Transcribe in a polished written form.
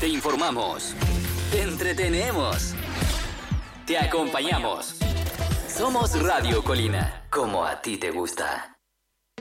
Te informamos. Te entretenemos. Te acompañamos. Somos Radio Colina, como a ti te gusta.